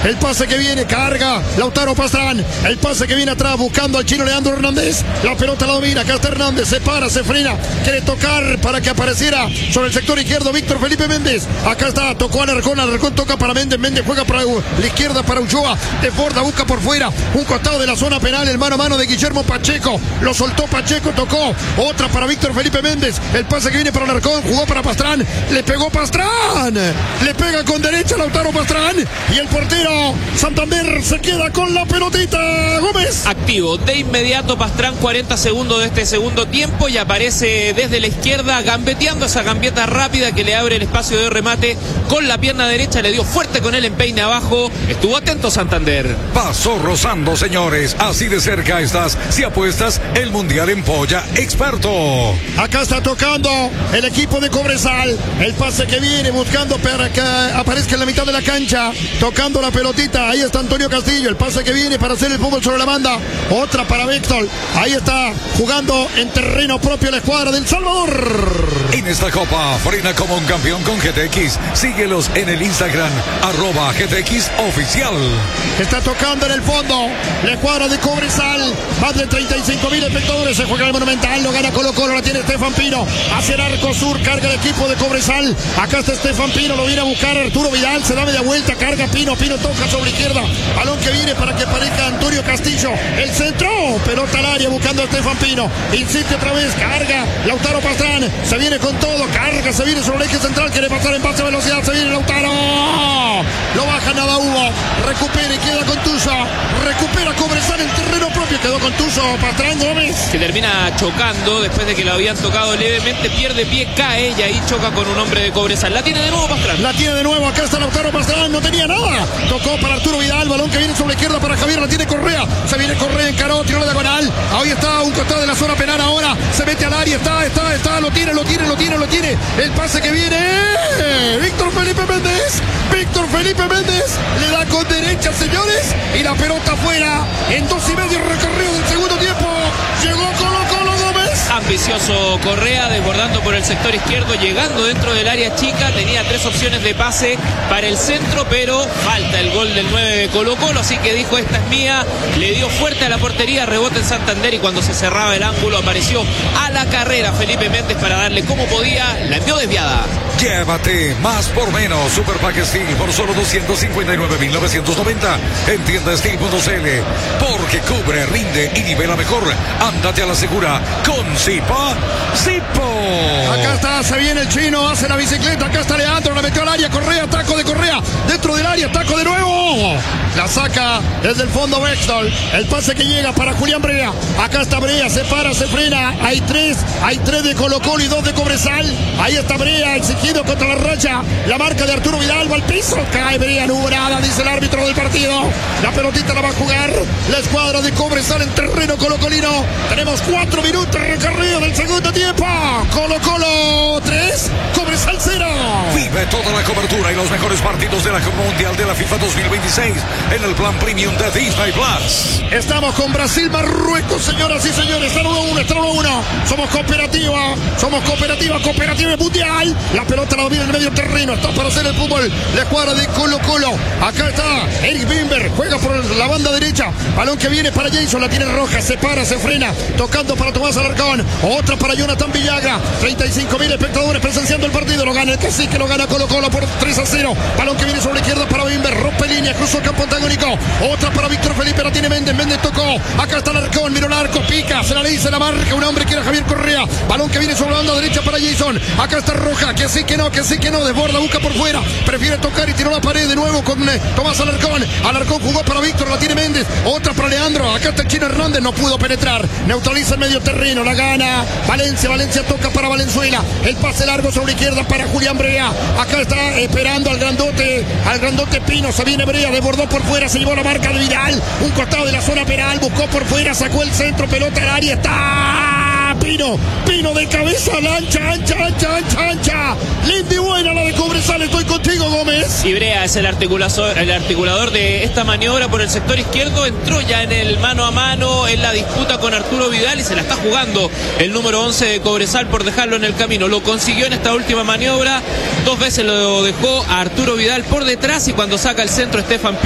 El pase que viene, carga Lautaro Pastrán. El pase que viene atrás buscando al chino Leandro Hernández. La pelota la domina, acá está Hernández, se para, se frena. Quiere tocar para que apareciera sobre el sector izquierdo Víctor Felipe Méndez. Acá está, tocó a Alarcón toca para Méndez. Méndez juega para la izquierda para Ulloa. Desborda, busca por fuera. Un costado de la zona penal, el mano a mano de Guillermo Pacheco. Lo soltó Pacheco, tocó. Otra para Víctor Felipe Méndez. El pase que viene para Alarcón, jugó para Pastrán. Le pegó Pastrán. Le pega con derecha Lautaro Pastrán. Y el portero Santander se queda con la pelotita. Gómez. Activo de inmediato Pastrán, 40 segundos de este segundo tiempo, y aparece desde la izquierda gambeteando esa gambeta rápida que le abre el espacio de remate con la pierna derecha. Le dio fuerte con el empeine abajo. Estuvo atento Santander. Pasó rozando, señores. Así de cerca estás si apuestas el Mundial en Polla Experto. Acá está tocando el equipo de Cobresal. El pase que viene buscando para que aparezca en la mitad de la cancha. Tocando la pelotita. Ahí está Antonio Castillo. El pase que viene para hacer el fútbol sobre la banda. Otra para Víctor. Ahí está jugando en terreno propio la escuadra del Salvador. En esta copa, frena como un campeón con GTX. Síguelos en el Instagram, @GTX Oficial. Está tocando en el fondo la escuadra de Cobresal. Más de 35.000 espectadores. Se juega el Monumental. Lo gana Colo Colo. La tiene Estefan Pino. Hacia el arco sur. Carga el equipo de Cobresal. Acá está Estefan Pino. Lo viene a buscar Arturo Vidal. Se da media vuelta. Carga Pino. Pino toca sobre izquierda. Balón que viene para que aparezca Antonio Castillo. El centro. Pelota al área buscando a Estefan Pino. Insiste otra vez. Carga Lautaro Pastrán. Se viene con todo. Carga. Se viene sobre el eje central. Quiere pasar en pase a velocidad. Se viene Lautaro. Lo baja nada hubo. Recupera y queda con Tuzo. Recupera Cobresal en terreno propio. Quedó con Tuzo Pastrán Gómez. Que termina chocando después de que lo habían tocado levemente. Pierde pie, cae y ahí choca con un hombre de Cobresal. La tiene de nuevo Pastrán. La tiene de nuevo. Acá está Lautaro Pastrán. No tenía nada. Tocó para Arturo Vidal. Balón que viene sobre la izquierda para Javier. La tiene Correa. Se viene Correa, encaró, tiró la diagonal. Ahí está, un costado de la zona penal ahora. Se mete al área. Está. Lo tiene. El pase que viene. Víctor Felipe Méndez. Le da con derecha, señores. Y la pelota afuera. En 2:30 recorrido del segundo tiempo. Llegó Colo Gómez. Ambicioso Correa, desbordando por el sector izquierdo, llegando dentro del área chica. Tenía 3 opciones de pase para el centro, pero falta el gol del 9 de Colo Colo, así que dijo: esta es mía. Le dio fuerte a la portería, rebote en Santander, y cuando se cerraba el ángulo apareció a la carrera Felipe Méndez para darle como podía. La envió desviada. Llévate más por menos Super Pack Steel por solo 259.990 en tiendasteel.cl, porque cubre, rinde y nivela mejor. Ándate a la segura con Zipo. Acá está, se viene el chino, hace la bicicleta. Acá está Leandro, la metió al área. Correa, taco de Correa, dentro del área, taco de nuevo. La saca desde el fondo Bextol. El pase que llega para Julián Brea. Acá está Brea, se para, se frena. Hay tres de Colo Colo y 2 de Cobresal. Ahí está Brea exigiendo contra la raya. La marca de Arturo Vidal va al piso. Cae Brea, nubrada, dice el árbitro del partido. La pelotita la va a jugar la escuadra de Cobresal en terreno colocolino. Tenemos 4 minutos recorrido del segundo tiempo. Colo Colo 3, Cobresal 0. Vive toda la cobertura y los mejores partidos de la Copa Mundial de la FIFA 2026 en el plan premium de Disney Plus. Estamos con Brasil, Marruecos, señoras y señores. Está 1-1. Somos cooperativa mundial. La pelota la domina en el medio terreno. Está para hacer el fútbol la escuadra de Colo Colo. Acá está Eric Bimber. Juega por la banda derecha. Balón que viene para Jason. La tiene Roja. Se para, se frena. Tocando para Tomás Alarcón. Otra para Jonathan Villagra. 35.000 espectadores presenciando el partido. Lo gana el Cacique. Lo gana Colo Colo por 3-0. Balón que viene sobre la izquierda para Bimber. Rompe línea. Cruzó el campo antagónico. Otra para Víctor Felipe. La tiene Méndez. Méndez tocó. Acá está Alarcón. Miró el arco. Pica. Se la le dice la marca. Un hombre que era Javier Correa. Balón que viene sobre la banda derecha para Jason. Acá está Roja. Que sí que no. Desborda. Busca por fuera. Prefiere tocar y tiró la pared de nuevo con Tomás Alarcón. Alarcón jugó para Víctor. La tiene Méndez. Otra para Leandro. Acá está el chino Hernández. No pudo penetrar. Neutraliza el medio terreno. La gana Valencia. Valencia toca para Valenzuela. El pase largo sobre izquierda para Julián Brea. Acá está esperando al grandote Pino. Se viene Brea. Desbordó por fuera. Se llevó la marca de Vidal. Un costado de la zona penal. Buscó por fuera. Sacó el centro. Pelota al área. Está Pino de cabeza. Ancha. Linda y buena la de Cobresal. Estoy contigo, Gómez. Y Brea es el articulador de esta maniobra por el sector izquierdo. Entró ya en el mano a mano en la disputa con Arturo Vidal y se la está jugando el número 11 de Cobresal por dejarlo en el camino. Lo consiguió en esta última maniobra. 2 veces lo dejó a Arturo Vidal por detrás, y cuando saca el centro Estefan